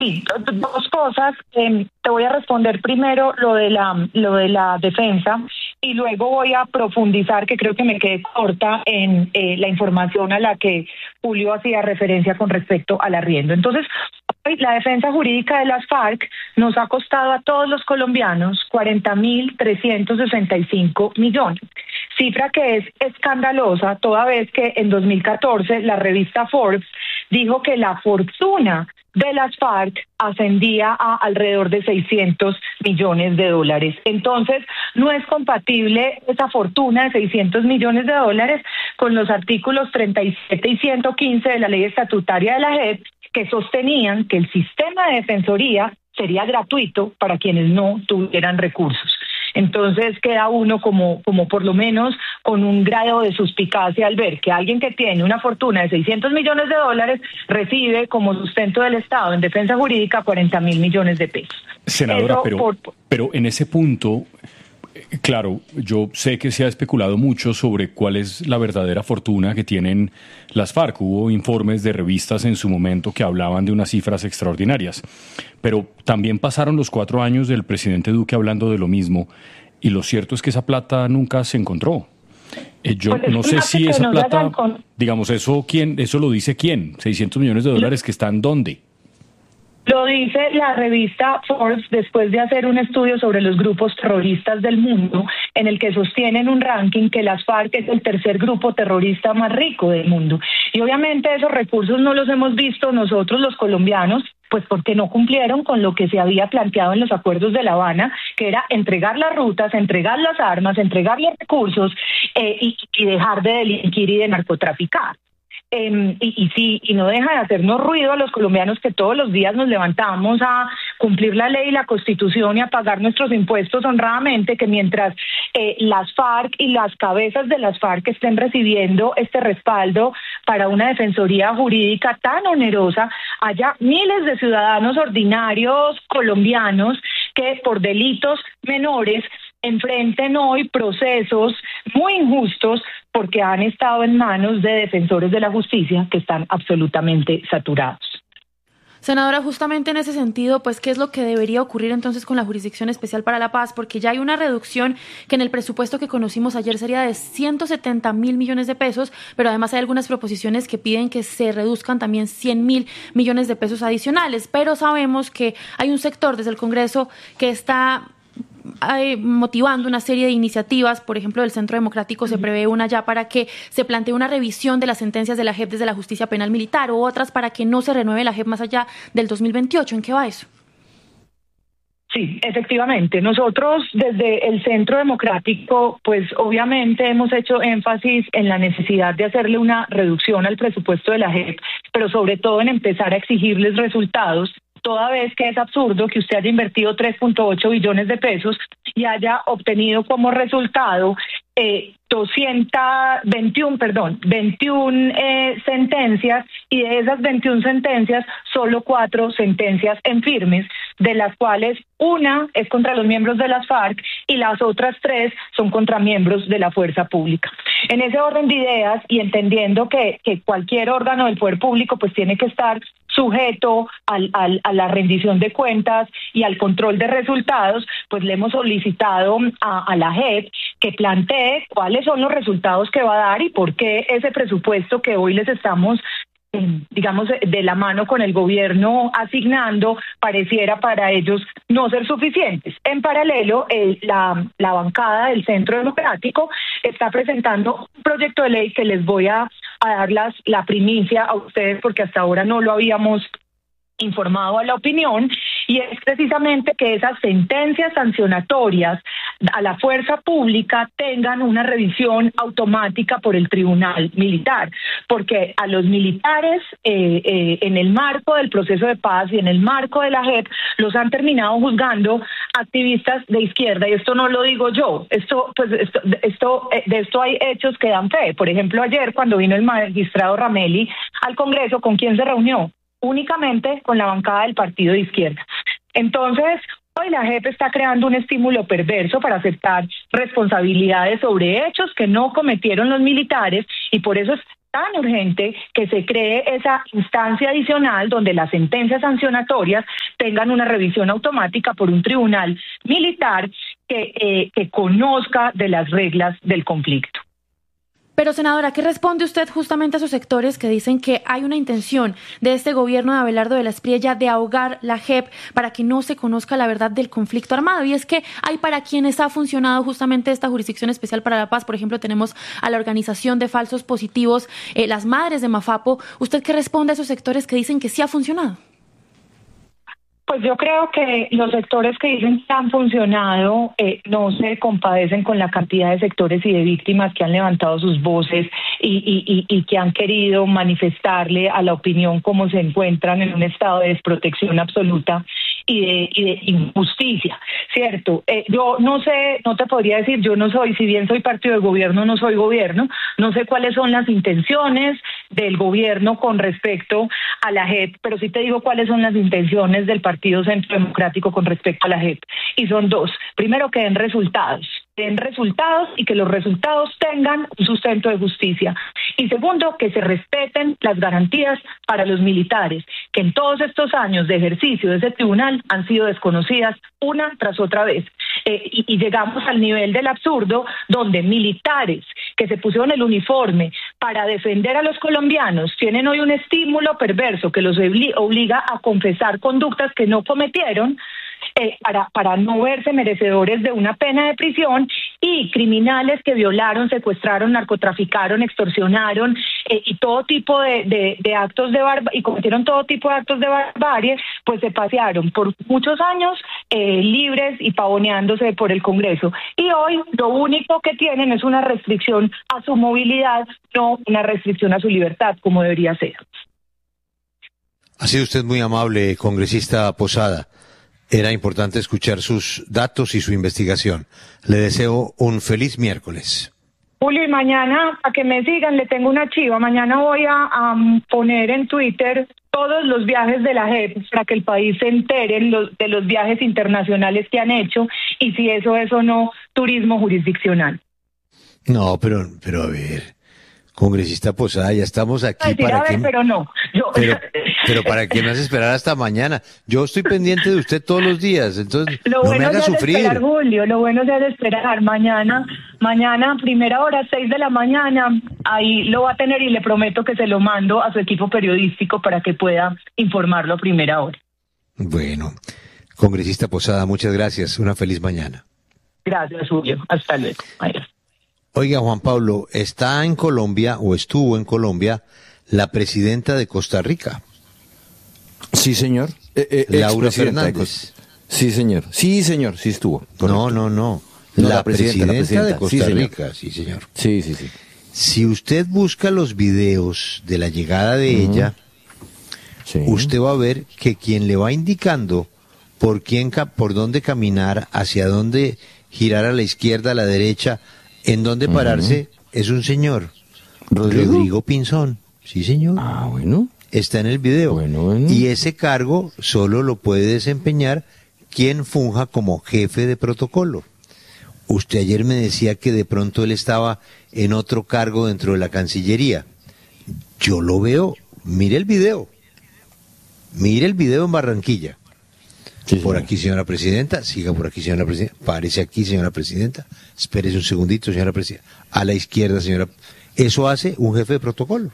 Sí, dos cosas. Te voy a responder primero lo de la defensa y luego voy a profundizar, que creo que me quedé corta en la información a la que Julio hacía referencia con respecto al arriendo. Entonces, hoy la defensa jurídica de las FARC nos ha costado a todos los colombianos 40.365 millones. Cifra que es escandalosa, toda vez que en 2014 la revista Forbes dijo que la fortuna de las FARC ascendía a alrededor de 600 millones de dólares. Entonces, no es compatible esa fortuna de 600 millones de dólares con los artículos 37 y 115 de la ley estatutaria de la JEP, que sostenían que el sistema de defensoría sería gratuito para quienes no tuvieran recursos. Entonces queda uno como por lo menos con un grado de suspicacia al ver que alguien que tiene una fortuna de 600 millones de dólares recibe como sustento del Estado en defensa jurídica 40.000 millones de pesos. Senadora, pero en ese punto, claro, yo sé que se ha especulado mucho sobre cuál es la verdadera fortuna que tienen las FARC. Hubo informes de revistas en su momento que hablaban de unas cifras extraordinarias. Pero también pasaron los 4 años del presidente Duque hablando de lo mismo. Y lo cierto es que esa plata nunca se encontró. Yo pues no sé si esa plata, digamos, eso lo dice quién. 600 millones de dólares que están ¿dónde? Lo dice la revista Forbes después de hacer un estudio sobre los grupos terroristas del mundo, en el que sostienen un ranking que las FARC es el tercer grupo terrorista más rico del mundo. Y obviamente esos recursos no los hemos visto nosotros los colombianos, pues porque no cumplieron con lo que se había planteado en los acuerdos de La Habana, que era entregar las rutas, entregar las armas, entregar los recursos y dejar de delinquir y de narcotraficar. Y no deja de hacernos ruido a los colombianos que todos los días nos levantamos a cumplir la ley y la Constitución y a pagar nuestros impuestos honradamente, que mientras las FARC y las cabezas de las FARC estén recibiendo este respaldo para una defensoría jurídica tan onerosa, haya miles de ciudadanos ordinarios colombianos que por delitos menores enfrenten hoy procesos muy injustos porque han estado en manos de defensores de la justicia que están absolutamente saturados. Senadora, justamente en ese sentido, pues, ¿qué es lo que debería ocurrir entonces con la Jurisdicción Especial para la Paz? Porque ya hay una reducción que en el presupuesto que conocimos ayer sería de 170.000 millones de pesos, pero además hay algunas proposiciones que piden que se reduzcan también 100.000 millones de pesos adicionales. Pero sabemos que hay un sector desde el Congreso que está motivando una serie de iniciativas. Por ejemplo, del Centro Democrático se prevé una ya para que se plantee una revisión de las sentencias de la JEP desde la justicia penal militar, o otras para que no se renueve la JEP más allá del 2028. ¿En qué va eso? Sí, efectivamente. Nosotros desde el Centro Democrático, pues obviamente hemos hecho énfasis en la necesidad de hacerle una reducción al presupuesto de la JEP, pero sobre todo en empezar a exigirles resultados, toda vez que es absurdo que usted haya invertido 3.8 billones de pesos y haya obtenido como resultado 21 sentencias, y de esas 21 sentencias, solo 4 sentencias en firmes, de las cuales una es contra los miembros de las FARC y las otras 3 son contra miembros de la fuerza pública. En ese orden de ideas, y entendiendo que cualquier órgano del poder público pues tiene que estar sujeto a la rendición de cuentas y al control de resultados, pues le hemos solicitado a la JEP que plantee cuáles son los resultados que va a dar y por qué ese presupuesto que hoy les estamos digamos, de la mano con el gobierno asignando, pareciera para ellos no ser suficientes. En paralelo, la bancada del Centro Democrático está presentando un proyecto de ley que les voy a dar la primicia a ustedes, porque hasta ahora no lo habíamos informado a la opinión, y es precisamente que esas sentencias sancionatorias a la fuerza pública tengan una revisión automática por el Tribunal Militar, porque a los militares en el marco del proceso de paz y en el marco de la JEP los han terminado juzgando activistas de izquierda, y esto no lo digo yo, de esto hay hechos que dan fe. Por ejemplo, ayer cuando vino el magistrado Ramelli al Congreso, ¿con quién se reunió? Únicamente con la bancada del partido de izquierda. Entonces, hoy la JEP está creando un estímulo perverso para aceptar responsabilidades sobre hechos que no cometieron los militares, y por eso es tan urgente que se cree esa instancia adicional donde las sentencias sancionatorias tengan una revisión automática por un tribunal militar que conozca de las reglas del conflicto. Pero, senadora, ¿qué responde usted justamente a esos sectores que dicen que hay una intención de este gobierno de Abelardo de la Espriella de ahogar la JEP para que no se conozca la verdad del conflicto armado? Y es que hay para quienes ha funcionado justamente esta Jurisdicción Especial para la Paz. Por ejemplo, tenemos a la Organización de Falsos Positivos, las Madres de Mafapo. ¿Usted qué responde a esos sectores que dicen que sí ha funcionado? Pues yo creo que los sectores que dicen que han funcionado no se compadecen con la cantidad de sectores y de víctimas que han levantado sus voces y que han querido manifestarle a la opinión cómo se encuentran en un estado de desprotección absoluta y de injusticia, ¿cierto? Yo no sé, no te podría decir, yo no soy, si bien soy partido de gobierno, no soy gobierno, no sé cuáles son las intenciones del gobierno con respecto a la JEP, pero sí te digo cuáles son las intenciones del Partido Centro Democrático con respecto a la JEP, y son dos. Primero, que den resultados y que los resultados tengan un sustento de justicia. Y segundo, que se respeten las garantías para los militares, que en todos estos años de ejercicio de ese tribunal han sido desconocidas una tras otra vez. Y llegamos al nivel del absurdo donde militares que se pusieron el uniforme para defender a los colombianos tienen hoy un estímulo perverso que los obliga a confesar conductas que no cometieron, para no verse merecedores de una pena de prisión, y criminales que violaron, secuestraron, narcotraficaron, extorsionaron y todo tipo de actos de y cometieron todo tipo de actos de barbarie, pues se pasearon por muchos años libres y pavoneándose por el Congreso. Y hoy lo único que tienen es una restricción a su movilidad, no una restricción a su libertad, como debería ser. Ha sido usted muy amable, congresista Posada. Era importante escuchar sus datos y su investigación. Le deseo un feliz miércoles. Julio, y mañana, a que me sigan, le tengo una chiva. Mañana voy a poner en Twitter todos los viajes de la JEP para que el país se entere de los viajes internacionales que han hecho y si eso es o no turismo jurisdiccional. No, pero a ver, congresista Posada, ya estamos aquí decir, para que... Pero no. Pero ¿para qué me hace esperar hasta mañana? Yo estoy pendiente de usted todos los días, entonces no me haga sufrir. Esperar, Julio, lo bueno es esperar. Mañana, primera hora, 6 de la mañana, ahí lo va a tener y le prometo que se lo mando a su equipo periodístico para que pueda informarlo a primera hora. Bueno, congresista Posada, muchas gracias. Una feliz mañana. Gracias, Julio. Hasta luego. Adiós. Oiga, Juan Pablo, está en Colombia o estuvo en Colombia la presidenta de Costa Rica. Sí, señor. Laura Fernández. Sí, señor, sí estuvo. Correcto. No. La presidenta de Costa Rica, sí, señor. Sí. Si usted busca los videos de la llegada de ella, usted va a ver que quien le va indicando por dónde caminar, hacia dónde girar a la izquierda, a la derecha, en dónde pararse, es un señor. Rodrigo Pinzón. Sí, señor. Ah, bueno. Está en el video. Bueno. Y ese cargo solo lo puede desempeñar quien funja como jefe de protocolo. Usted ayer me decía que de pronto él estaba en otro cargo dentro de la Cancillería. Yo lo veo. Mire el video en Barranquilla. Sí, por aquí, señora presidenta. Siga por aquí, señora presidenta. Párese aquí, señora presidenta. Espérese un segundito, señora presidenta. A la izquierda, señora. Eso hace un jefe de protocolo.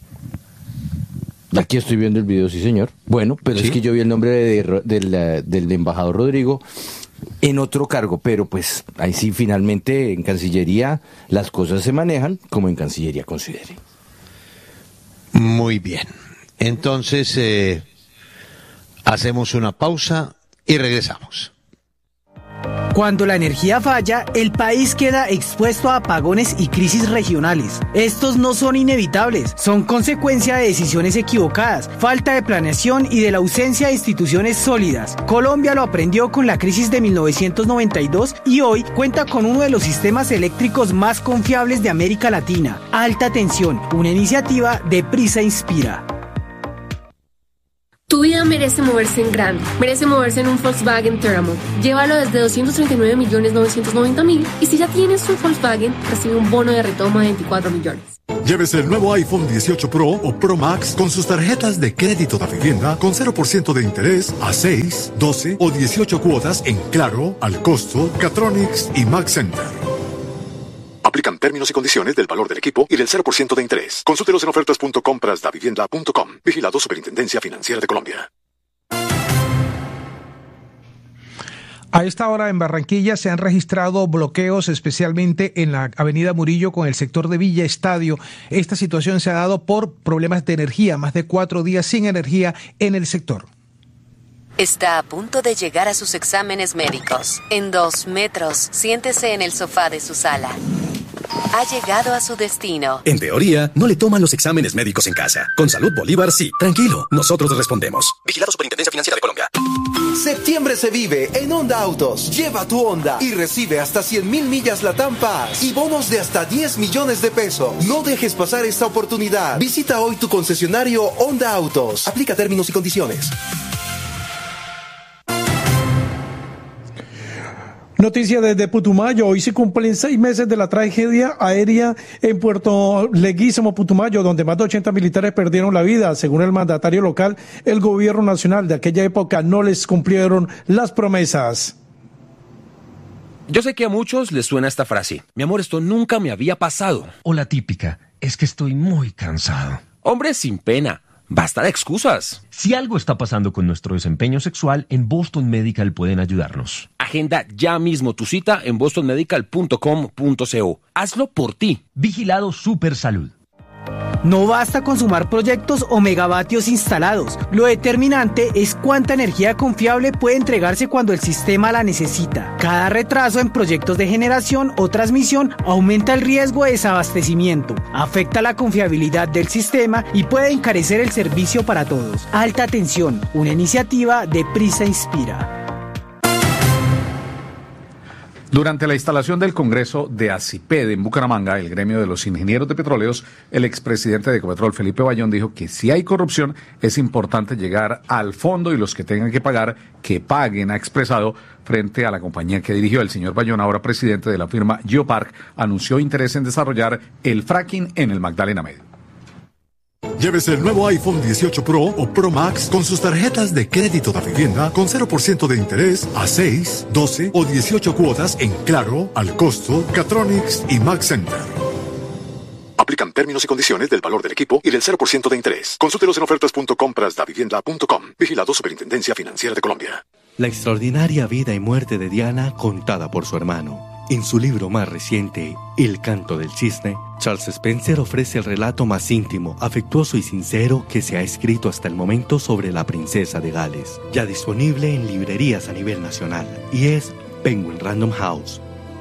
Aquí estoy viendo el video, sí, señor. Bueno, pero ¿sí? Es que yo vi el nombre del embajador Rodrigo en otro cargo, pero pues ahí sí, finalmente en Cancillería las cosas se manejan como en Cancillería considere. Muy bien. Entonces, hacemos una pausa y regresamos. Cuando la energía falla, el país queda expuesto a apagones y crisis regionales. Estos no son inevitables, son consecuencia de decisiones equivocadas, falta de planeación y de la ausencia de instituciones sólidas. Colombia lo aprendió con la crisis de 1992 y hoy cuenta con uno de los sistemas eléctricos más confiables de América Latina. Alta Tensión, una iniciativa de Prisa Inspira. Tu vida merece moverse en grande, merece moverse en un Volkswagen Terramon. Llévalo desde 239.990.000 y si ya tienes un Volkswagen, recibe un bono de retoma de 24 millones. Llévese el nuevo iPhone 18 Pro o Pro Max con sus tarjetas de crédito de vivienda con 0% de interés a 6, 12 o 18 cuotas en Claro, Al Costo, Catronics y Max Center. Aplican términos y condiciones del valor del equipo y del 0% de interés. Consúltelos en ofertas.comprasdavivienda.com. Vigilado Superintendencia Financiera de Colombia. A esta hora en Barranquilla se han registrado bloqueos, especialmente en la avenida Murillo con el sector de Villa Estadio. Esta situación se ha dado por problemas de energía, más de 4 días sin energía en el sector. Está a punto de llegar a sus exámenes médicos. En 2 metros, siéntese en el sofá de su sala. Ha llegado a su destino. En teoría, no le toman los exámenes médicos en casa. Con Salud Bolívar, sí. Tranquilo, nosotros respondemos. Vigilado Superintendencia Financiera de Colombia. Septiembre se vive en Honda Autos. Lleva tu Honda y recibe hasta 100.000 millas Latam Pass y bonos de hasta 10 millones de pesos. No dejes pasar esta oportunidad. Visita hoy tu concesionario Honda Autos. Aplica términos y condiciones. Noticia desde Putumayo. Hoy se cumplen 6 meses de la tragedia aérea en Puerto Leguízamo, Putumayo, donde más de 80 militares perdieron la vida. Según el mandatario local, el gobierno nacional de aquella época no les cumplieron las promesas. Yo sé que a muchos les suena esta frase. Mi amor, esto nunca me había pasado. O la típica, es que estoy muy cansado. Hombre, sin pena. Basta de excusas. Si algo está pasando con nuestro desempeño sexual, en Boston Medical pueden ayudarnos. Agenda ya mismo tu cita en bostonmedical.com.co. Hazlo por ti. Vigilado Supersalud. No basta con sumar proyectos o megavatios instalados. Lo determinante es cuánta energía confiable puede entregarse cuando el sistema la necesita. Cada retraso en proyectos de generación o transmisión aumenta el riesgo de desabastecimiento, afecta la confiabilidad del sistema y puede encarecer el servicio para todos. Alta tensión, una iniciativa de Prisa Inspira. Durante la instalación del Congreso de ACIPED en Bucaramanga, el gremio de los ingenieros de petróleos, el expresidente de Ecopetrol, Felipe Bayón, dijo que si hay corrupción es importante llegar al fondo y los que tengan que pagar, que paguen. Ha expresado frente a la compañía que dirigió. El señor Bayón, ahora presidente de la firma Geopark, anunció interés en desarrollar el fracking en el Magdalena Medio. Llévese el nuevo iPhone 18 Pro o Pro Max con sus tarjetas de crédito de vivienda con 0% de interés a 6, 12 o 18 cuotas en Claro, Al Costo, Catronics y Max Center. Aplican términos y condiciones del valor del equipo y del 0% de interés. Consúltelos en ofertas.comprasdavivienda.com. Vigilado Superintendencia Financiera de Colombia. La extraordinaria vida y muerte de Diana contada por su hermano. En su libro más reciente, El canto del cisne, Charles Spencer ofrece el relato más íntimo, afectuoso y sincero que se ha escrito hasta el momento sobre la princesa de Gales. Ya disponible en librerías a nivel nacional y es Penguin Random House.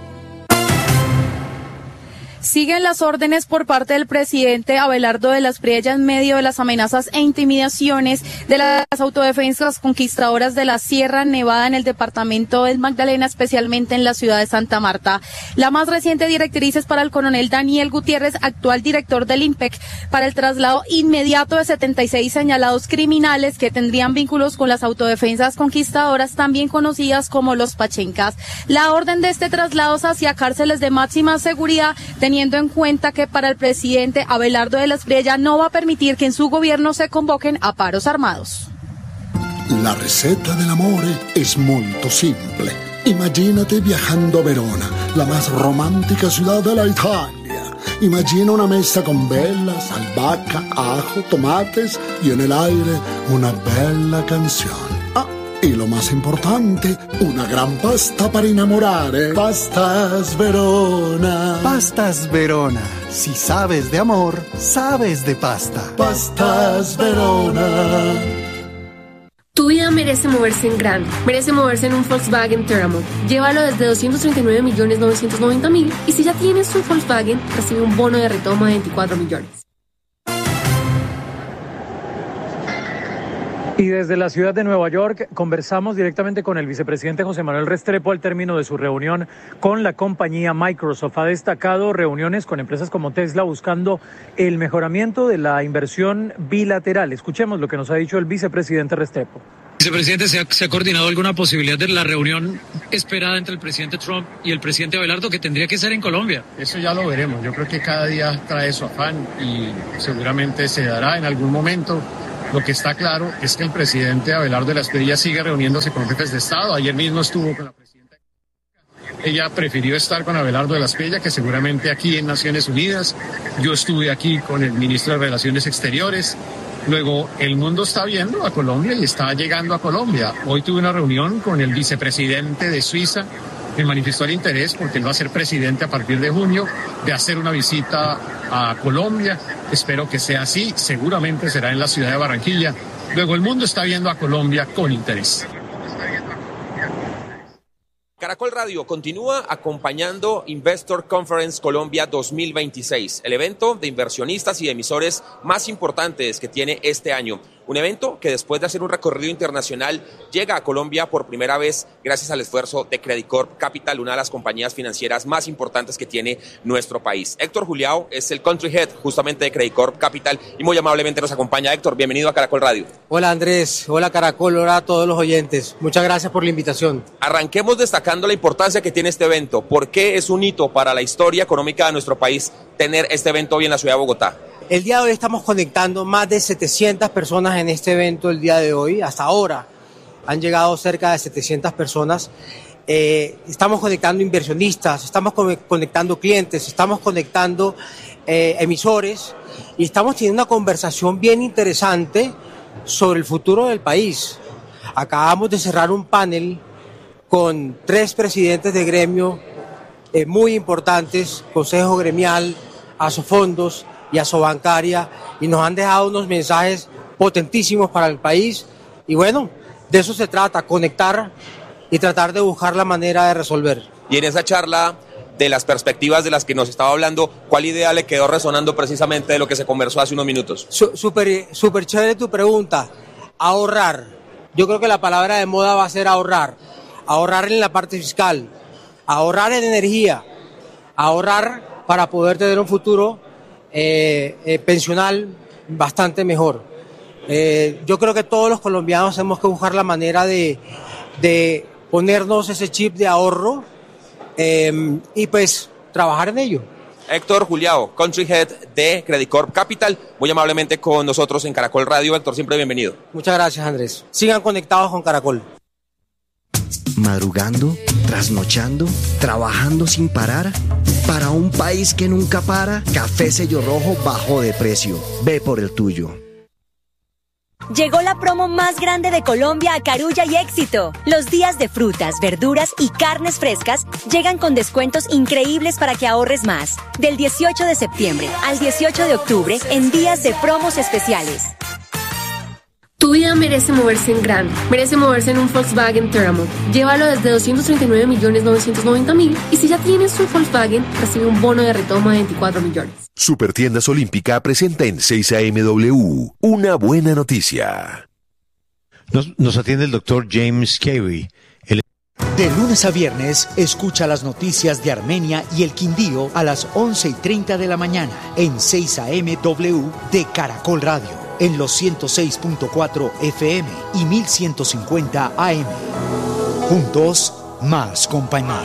Siguen las órdenes por parte del presidente Abelardo de las Priella en medio de las amenazas e intimidaciones de las autodefensas conquistadoras de la Sierra Nevada en el departamento del Magdalena, especialmente en la ciudad de Santa Marta. La más reciente directriz es para el coronel Daniel Gutiérrez, actual director del INPEC, para el traslado inmediato de 76 señalados criminales que tendrían vínculos con las autodefensas conquistadoras, también conocidas como los pachencas. La orden de este traslado es hacia cárceles de máxima seguridad, teniendo en cuenta que para el presidente Abelardo de las Priella no va a permitir que en su gobierno se convoquen a paros armados. La receta del amor es muy simple. Imagínate viajando a Verona, la más romántica ciudad de la Italia. Imagina una mesa con velas, albahaca, ajo, tomates y en el aire una bella canción. Y lo más importante, una gran pasta para enamorare. Pastas Verona. Pastas Verona. Si sabes de amor, sabes de pasta. Pastas Verona. Tu vida merece moverse en grande, merece moverse en un Volkswagen Terramon. Llévalo desde 239.990.000 y si ya tienes un Volkswagen, recibe un bono de retoma de 24 millones. Y desde la ciudad de Nueva York conversamos directamente con el vicepresidente José Manuel Restrepo al término de su reunión con la compañía Microsoft. Ha destacado reuniones con empresas como Tesla buscando el mejoramiento de la inversión bilateral. Escuchemos lo que nos ha dicho el vicepresidente Restrepo. Vicepresidente, ¿se ha coordinado alguna posibilidad de la reunión esperada entre el presidente Trump y el presidente Abelardo, que tendría que ser en Colombia? Eso ya lo veremos. Yo creo que cada día trae su afán y seguramente se dará en algún momento. Lo que está claro es que el presidente Abelardo de la Espriella sigue reuniéndose con jefes de Estado. Ayer mismo estuvo con la presidenta. Ella prefirió estar con Abelardo de la Espriella, que seguramente aquí en Naciones Unidas. Yo estuve aquí con el ministro de Relaciones Exteriores. Luego, el mundo está viendo a Colombia y está llegando a Colombia. Hoy tuve una reunión con el vicepresidente de Suiza, que manifestó el interés, porque él va a ser presidente a partir de junio, de hacer una visita a Colombia. Espero que sea así, seguramente será en la ciudad de Barranquilla. Luego, el mundo está viendo a Colombia con interés. Caracol Radio continúa acompañando Investor Conference Colombia 2026, el evento de inversionistas y emisores más importantes que tiene este año. Un evento que después de hacer un recorrido internacional llega a Colombia por primera vez gracias al esfuerzo de Credit Corp Capital, una de las compañías financieras más importantes que tiene nuestro país. Héctor Juliao es el Country Head justamente de Credit Corp Capital y muy amablemente nos acompaña. Héctor, bienvenido a Caracol Radio. Hola Andrés, hola Caracol, hola a todos los oyentes. Muchas gracias por la invitación. Arranquemos destacando la importancia que tiene este evento. ¿Por qué es un hito para la historia económica de nuestro país tener este evento hoy en la ciudad de Bogotá? El día de hoy estamos conectando más de 700 personas en este evento el día de hoy. Hasta ahora han llegado cerca de 700 personas. Estamos conectando inversionistas, estamos conectando clientes, estamos conectando emisores y estamos teniendo una conversación bien interesante sobre el futuro del país. Acabamos de cerrar un panel con 3 presidentes de gremio muy importantes, Consejo Gremial, Asofondos y Asobancaria, y nos han dejado unos mensajes potentísimos para el país. Y bueno, de eso se trata, conectar y tratar de buscar la manera de resolver. Y en esa charla de las perspectivas de las que nos estaba hablando, ¿cuál idea le quedó resonando precisamente de lo que se conversó hace unos minutos? Súper chévere tu pregunta. Ahorrar. Yo creo que la palabra de moda va a ser ahorrar. Ahorrar en la parte fiscal, ahorrar en energía, ahorrar para poder tener un futuro pensional bastante mejor. Yo creo que todos los colombianos tenemos que buscar la manera de ponernos ese chip de ahorro y pues trabajar en ello. Héctor Juliao, Country Head de Credit Corp Capital, muy amablemente con nosotros en Caracol Radio. Héctor, siempre bienvenido. Muchas gracias, Andrés. Sigan conectados con Caracol. Madrugando, trasnochando, trabajando sin parar. Para un país que nunca para, Café Sello Rojo bajó de precio. Ve por el tuyo. Llegó la promo más grande de Colombia a Carulla y Éxito. Los días de frutas, verduras y carnes frescas llegan con descuentos increíbles para que ahorres más. Del 18 de septiembre al 18 de octubre en días de promos especiales. Tu vida merece moverse en grande, merece moverse en un Volkswagen Teramo. Llévalo desde 239.990.000 y si ya tienes un Volkswagen, recibe un bono de retoma de 24 millones. Supertiendas Olímpica presenta en 6AMW una buena noticia. Nos atiende el doctor James Carey. De lunes a viernes, escucha las noticias de Armenia y el Quindío a las 11:30 de la mañana en 6AMW de Caracol Radio. En los 106.4 FM y 1150 AM. Juntos, más compañía.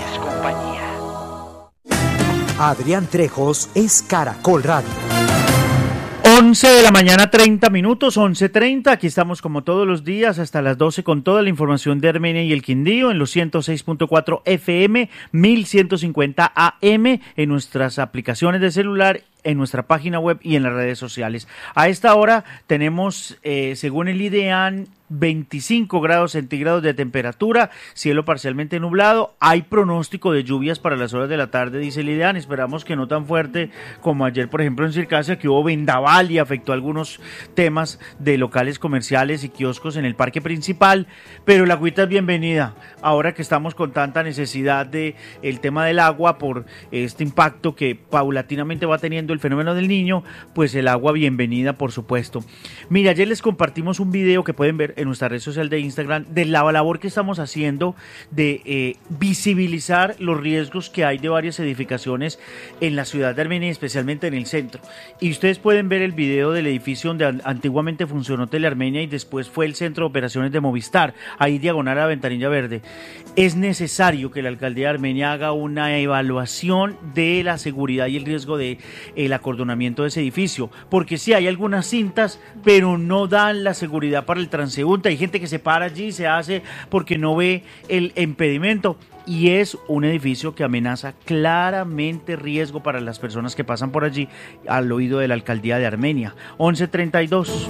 Adrián Trejos es Caracol Radio. 11 de la mañana, 30 minutos, 11:30. Aquí estamos como todos los días hasta las 12 con toda la información de Armenia y el Quindío en los 106.4 FM, 1150 AM, en nuestras aplicaciones de celular, en nuestra página web y en las redes sociales. A esta hora tenemos, según el IDEAN, 25 grados centígrados de temperatura, cielo parcialmente nublado. Hay pronóstico de lluvias para las horas de la tarde, dice el IDEAN. Esperamos que no tan fuerte como ayer, por ejemplo, en Circasia, que hubo vendaval y afectó algunos temas de locales comerciales y kioscos en el parque principal. Pero la agüita es bienvenida ahora que estamos con tanta necesidad de el tema del agua por este impacto que paulatinamente va teniendo el fenómeno del Niño, pues el agua bienvenida, por supuesto. Mira, ayer les compartimos un video que pueden ver en nuestra red social de Instagram de la labor que estamos haciendo de visibilizar los riesgos que hay de varias edificaciones en la ciudad de Armenia, especialmente en el centro. Y ustedes pueden ver el video del edificio donde antiguamente funcionó Telearmenia y después fue el centro de operaciones de Movistar, ahí diagonal a la Ventanilla Verde. Es necesario que la alcaldía de Armenia haga una evaluación de la seguridad y el riesgo de el acordonamiento de ese edificio, porque sí hay algunas cintas, pero no dan la seguridad para el transeúnte. Hay gente que se para allí y se hace porque no ve el impedimento. Y es un edificio que amenaza claramente riesgo para las personas que pasan por allí, al oído de la alcaldía de Armenia. 11:32.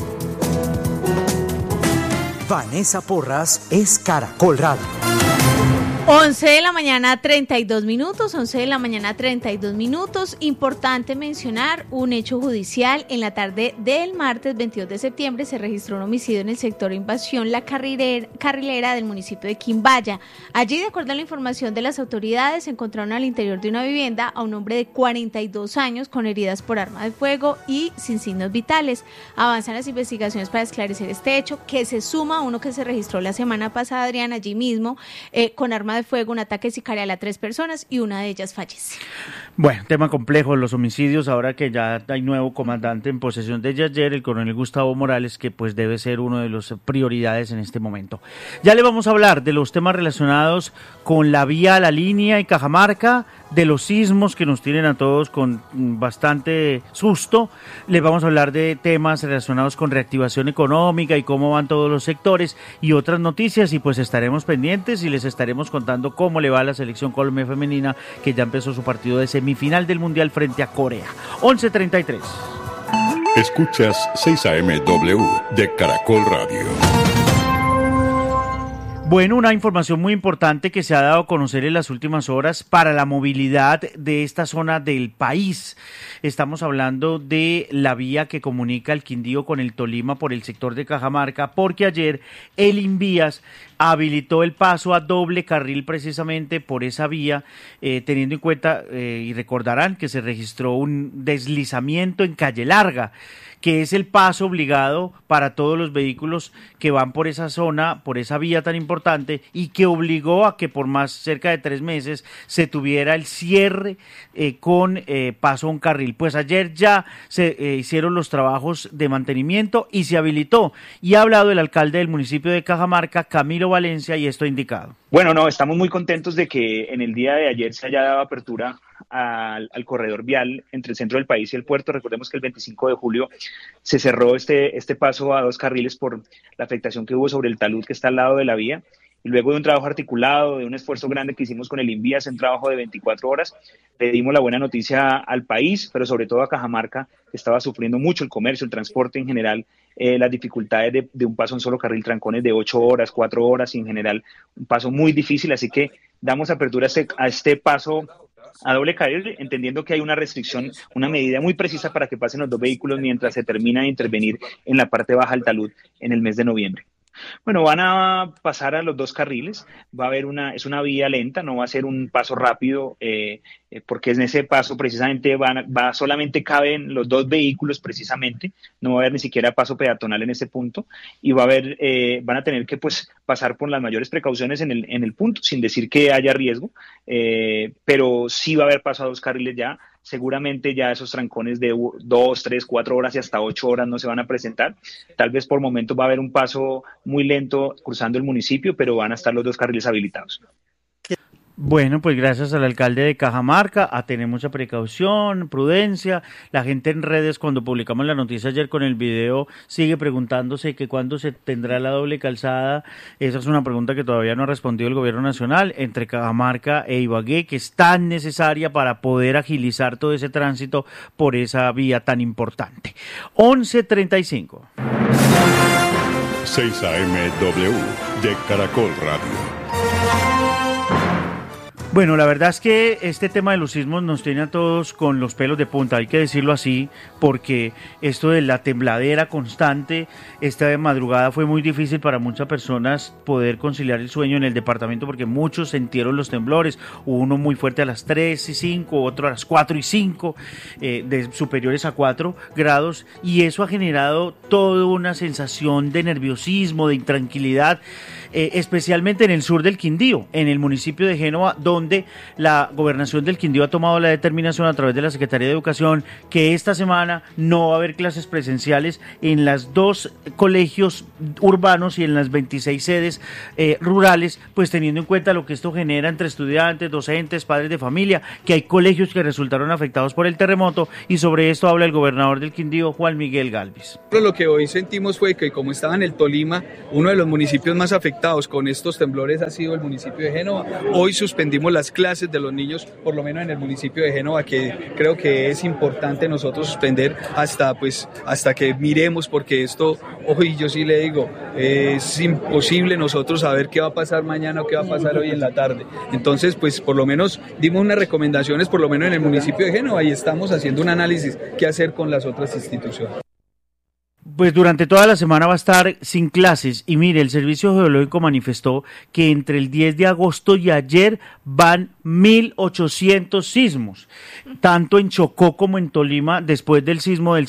Vanessa Porras es Caracol Radio. 11 de la mañana, 32 minutos, 11 de la mañana, 32 minutos. Importante mencionar un hecho judicial. En la tarde del martes 22 de septiembre se registró un homicidio en el sector Invasión La Carrilera del municipio de Quimbaya. Allí, de acuerdo a la información de las autoridades, encontraron al interior de una vivienda a un hombre de 42 años con heridas por arma de fuego y sin signos vitales. Avanzan las investigaciones para esclarecer este hecho, que se suma a uno que se registró la semana pasada, Adrián, allí mismo, con arma de fuego, un ataque sicarial a 3 personas y una de ellas fallece. Bueno, tema complejo, los homicidios, ahora que ya hay nuevo comandante en posesión de Yayer, el coronel Gustavo Morales, que pues debe ser uno de las prioridades en este momento. Ya le vamos a hablar de los temas relacionados con la vía, la línea y Cajamarca, de los sismos que nos tienen a todos con bastante susto. Les vamos a hablar de temas relacionados con reactivación económica y cómo van todos los sectores y otras noticias, y pues estaremos pendientes y les estaremos contando cómo le va a la selección Colombia femenina, que ya empezó su partido de semifinal del Mundial frente a Corea. 11:33. Escuchas 6 AM/W de Caracol Radio. Bueno, una información muy importante que se ha dado a conocer en las últimas horas para la movilidad de esta zona del país. Estamos hablando de la vía que comunica el Quindío con el Tolima por el sector de Cajamarca, porque ayer el Invías habilitó el paso a doble carril precisamente por esa vía, teniendo en cuenta, y recordarán que se registró un deslizamiento en Calle Larga, que es el paso obligado para todos los vehículos que van por esa zona, por esa vía tan importante, y que obligó a que por más cerca de 3 meses se tuviera el cierre con paso a un carril. Pues ayer ya se hicieron los trabajos de mantenimiento y se habilitó, y ha hablado el alcalde del municipio de Cajamarca, Camilo Valencia, y esto ha indicado. Bueno, no, estamos muy contentos de que en el día de ayer se haya dado apertura al corredor vial entre el centro del país y el puerto. Recordemos que el 25 de julio se cerró este paso a 2 carriles por la afectación que hubo sobre el talud que está al lado de la vía. Y luego de un trabajo articulado, de un esfuerzo grande que hicimos con el Invías, en trabajo de 24 horas, le dimos la buena noticia al país, pero sobre todo a Cajamarca, que estaba sufriendo mucho el comercio, el transporte en general, las dificultades de un paso en solo carril, trancones de 8 horas, 4 horas, y en general un paso muy difícil. Así que damos apertura a este paso a doble carril, entendiendo que hay una restricción, una medida muy precisa para que pasen los 2 vehículos mientras se termina de intervenir en la parte baja del talud en el mes de noviembre. Bueno, van a pasar a los 2 carriles, va a haber es una vía lenta, no va a ser un paso rápido, porque en ese paso precisamente solamente caben los 2 vehículos precisamente, no va a haber ni siquiera paso peatonal en ese punto, y van a tener que pues pasar por las mayores precauciones en el punto, sin decir que haya riesgo, pero sí va a haber paso a 2 carriles ya. Seguramente ya esos trancones de 2, 3, 4 horas y hasta 8 horas no se van a presentar. Tal vez por momentos va a haber un paso muy lento cruzando el municipio, pero van a estar los 2 carriles habilitados. Bueno, pues gracias al alcalde de Cajamarca, a tener mucha precaución, prudencia. La gente en redes, cuando publicamos la noticia ayer con el video, sigue preguntándose que cuándo se tendrá la doble calzada. Esa es una pregunta que todavía no ha respondido el gobierno nacional entre Cajamarca e Ibagué, que es tan necesaria para poder agilizar todo ese tránsito por esa vía tan importante. 11:35. 6 AM/W de Caracol Radio. Bueno, la verdad es que este tema de los sismos nos tiene a todos con los pelos de punta, hay que decirlo así, porque esto de la tembladera constante, esta madrugada fue muy difícil para muchas personas poder conciliar el sueño en el departamento, porque muchos sintieron los temblores, hubo uno muy fuerte a las 3 y 5, otro a las 4 y 5, de superiores a 4 grados, y eso ha generado toda una sensación de nerviosismo, de intranquilidad, especialmente en el sur del Quindío, en el municipio de Génova, donde la gobernación del Quindío ha tomado la determinación a través de la Secretaría de Educación que esta semana no va a haber clases presenciales en las 2 colegios urbanos y en las 26 sedes rurales, pues teniendo en cuenta lo que esto genera entre estudiantes, docentes, padres de familia, que hay colegios que resultaron afectados por el terremoto, y sobre esto habla el gobernador del Quindío, Juan Miguel Gálvez. Lo que hoy sentimos fue que, como estaba en el Tolima, uno de los municipios más afectados con estos temblores ha sido el municipio de Génova. Hoy suspendimos las clases de los niños, por lo menos en el municipio de Génova, que creo que es importante nosotros suspender hasta que miremos, porque esto, hoy yo sí le digo, es imposible nosotros saber qué va a pasar mañana o qué va a pasar hoy en la tarde. Entonces, pues por lo menos dimos unas recomendaciones, por lo menos en el municipio de Génova, y estamos haciendo un análisis qué hacer con las otras instituciones. Pues durante toda la semana va a estar sin clases, y mire, el Servicio Geológico manifestó que entre el 10 de agosto y ayer van 1.800 sismos, tanto en Chocó como en Tolima, después del sismo de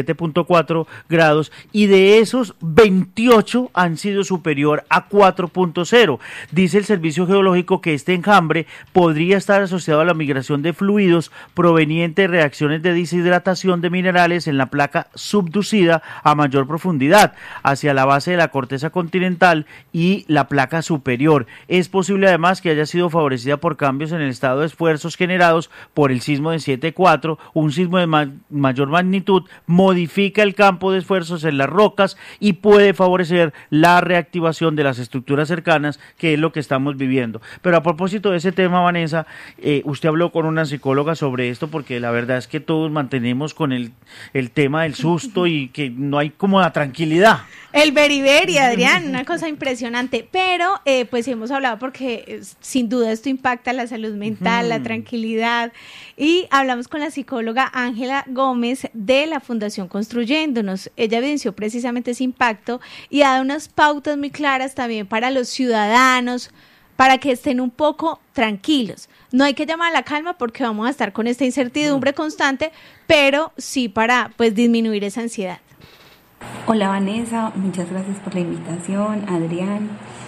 7.4 grados, y de esos 28 han sido superior a 4.0. Dice el Servicio Geológico que este enjambre podría estar asociado a la migración de fluidos proveniente de reacciones de deshidratación de minerales en la placa subducida a mayor profundidad hacia la base de la corteza continental y la placa superior. Es posible además que haya sido favorecida por cambios en el estado de esfuerzos generados por el sismo de 7.4. Un sismo de mayor magnitud modifica el campo de esfuerzos en las rocas y puede favorecer la reactivación de las estructuras cercanas, que es lo que estamos viviendo. Pero a propósito de ese tema, Vanessa, usted habló con una psicóloga sobre esto, porque la verdad es que todos mantenemos con el tema del susto y que no hay como la tranquilidad. El beriberi, Adrián, una cosa impresionante, pero pues hemos hablado porque sin duda esto impacta la salud mental, la tranquilidad, y hablamos con la psicóloga Ángela Gómez de la Fundación Construyéndonos. Ella evidenció precisamente ese impacto y ha dado unas pautas muy claras también para los ciudadanos, para que estén un poco tranquilos. No hay que llamar a la calma porque vamos a estar con esta incertidumbre constante, pero sí para pues disminuir esa ansiedad. Hola Vanessa, muchas gracias por la invitación, Adrián,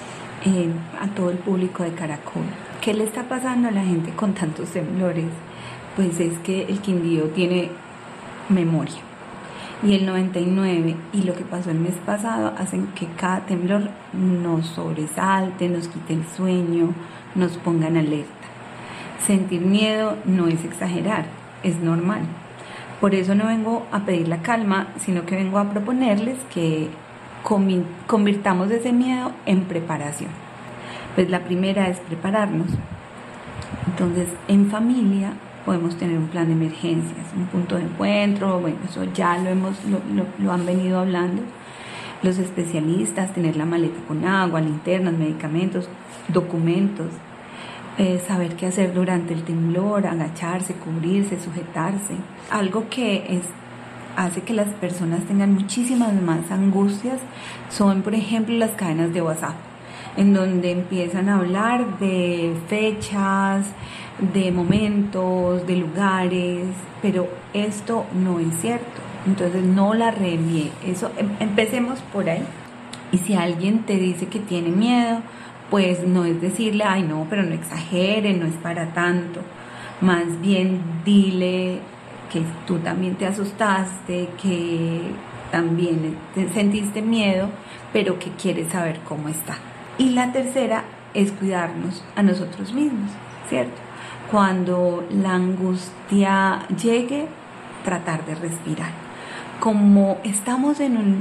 a todo el público de Caracol. ¿Qué le está pasando a la gente con tantos temblores? Pues es que el Quindío tiene memoria, y el 99 y lo que pasó el mes pasado hacen que cada temblor nos sobresalte, nos quite el sueño, nos ponga en alerta. Sentir miedo no es exagerar, es normal. Por eso no vengo a pedir la calma, sino que vengo a proponerles que convirtamos ese miedo en preparación. Pues la primera es prepararnos. Entonces, en familia podemos tener un plan de emergencias, un punto de encuentro, bueno, eso ya lo han venido hablando los especialistas, tener la maleta con agua, linternas, medicamentos, documentos, saber qué hacer durante el temblor, agacharse, cubrirse, sujetarse. Algo que hace que las personas tengan muchísimas más angustias son, por ejemplo, las cadenas de WhatsApp, en donde empiezan a hablar de fechas, de momentos, de lugares, pero esto no es cierto. Entonces no la reenvíe. Eso, empecemos por ahí. Y si alguien te dice que tiene miedo, pues no es decirle, ay no, pero no exagere, no es para tanto. Más bien dile que tú también te asustaste, que también sentiste miedo, pero que quieres saber cómo está. Y la tercera es cuidarnos a nosotros mismos, ¿cierto? Cuando la angustia llegue, tratar de respirar. Como estamos en un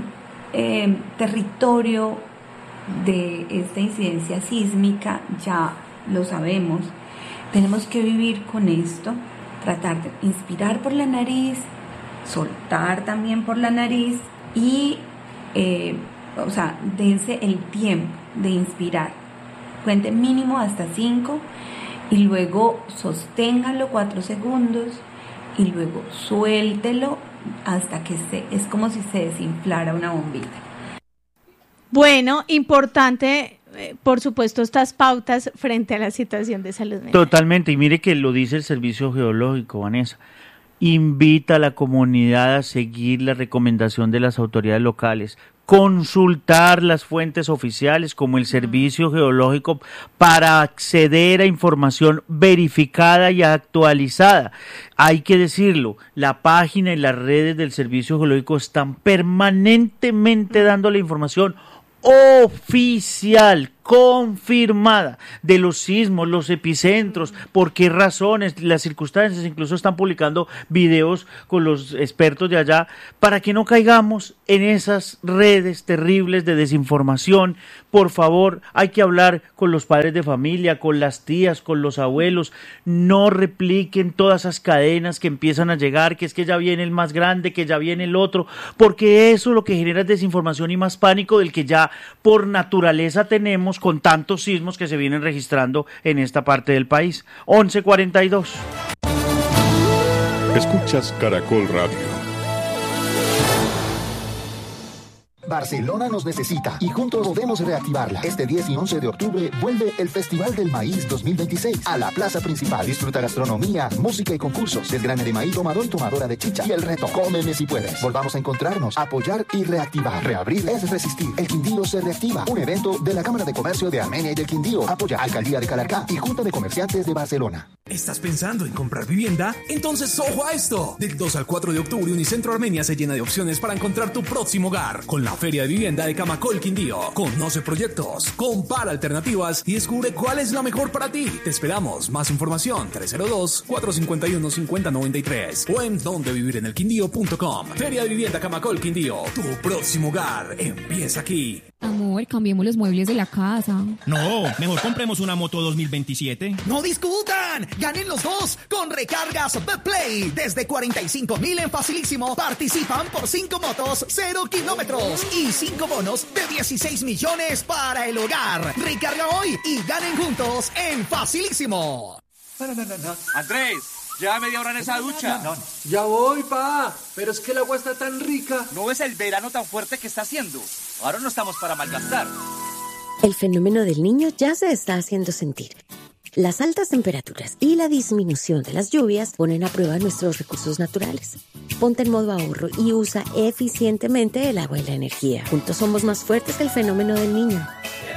territorio de esta incidencia sísmica, ya lo sabemos, tenemos que vivir con esto, tratar de inspirar por la nariz, soltar también por la nariz y, dense el tiempo de inspirar. Cuente mínimo hasta 5 y luego sosténgalo 4 segundos y luego suéltelo hasta que es como si se desinflara una bombita. Bueno, importante, por supuesto, estas pautas frente a la situación de salud mental. Totalmente, y mire que lo dice el Servicio Geológico, Vanessa. Invita a la comunidad a seguir la recomendación de las autoridades locales, consultar las fuentes oficiales como el Servicio Geológico para acceder a información verificada y actualizada. Hay que decirlo, la página y las redes del Servicio Geológico están permanentemente dando la información oficial, confirmada, de los sismos, los epicentros, por qué razones, las circunstancias. Incluso están publicando videos con los expertos de allá para que no caigamos en esas redes terribles de desinformación. Por favor, hay que hablar con los padres de familia, con las tías, con los abuelos. No repliquen todas esas cadenas que empiezan a llegar, que es que ya viene el más grande, que ya viene el otro, porque eso lo que genera es desinformación y más pánico del que ya por naturaleza tenemos con tantos sismos que se vienen registrando en esta parte del país. 11:42. Escuchas Caracol Radio. Barcelona nos necesita y juntos podemos reactivarla. Este 10 y 11 de octubre vuelve el Festival del Maíz 2026 a la plaza principal. Disfruta gastronomía, música y concursos, desgrane de maíz, tomador y tomadora de chicha y el reto Cómeme si puedes. Volvamos a encontrarnos, apoyar y reactivar. Reabrir es resistir. El Quindío se reactiva. Un evento de la Cámara de Comercio de Armenia y del Quindío. Apoya Alcaldía de Calarcá y Junta de Comerciantes de Barcelona. ¿Estás pensando en comprar vivienda? Entonces ojo a esto. Del 2 al 4 de octubre Unicentro Armenia se llena de opciones para encontrar tu próximo hogar. Con la Feria de Vivienda de Camacol Quindío. Conoce proyectos, compara alternativas y descubre cuál es la mejor para ti. Te esperamos. Más información 302-451-5093 o en dondevivirenelquindío.com. Feria de Vivienda Camacol Quindío. Tu próximo hogar empieza aquí. Amor, cambiemos los muebles de la casa. No, mejor compremos una moto 2027. ¡No discutan! ¡Ganen los dos! Con recargas Betplay. Desde 45,000 en Facilísimo. Participan por 5 motos, 0 kilómetros y 5 bonos de 16 millones para el hogar. Recarga hoy y ganen juntos en Facilísimo. Andrés, lleva media hora en esa ducha. Ya voy, pa. Pero es que el agua está tan rica. ¿No ves el verano tan fuerte que está haciendo? Ahora no estamos para malgastar. El fenómeno del Niño ya se está haciendo sentir. Las altas temperaturas y la disminución de las lluvias ponen a prueba nuestros recursos naturales. Ponte en modo ahorro y usa eficientemente el agua y la energía. Juntos somos más fuertes que el fenómeno del Niño.